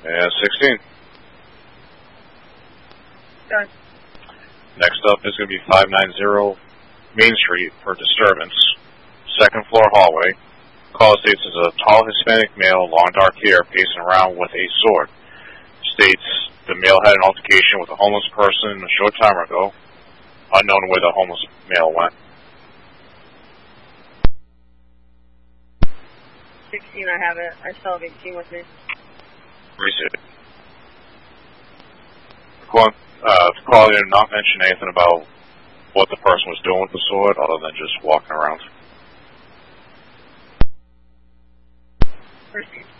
And 16. Done. Next up is going to be 590 Main Street for disturbance. Second floor hallway. Call states is a tall Hispanic male, long dark hair, pacing around with a sword. States the male had an altercation with a homeless person a short time ago. Unknown where the homeless male went. 16, I have it. I still have 18 with me. Reset. Call did not mention anything about what the person was doing with the sword other than just walking around. Proceed.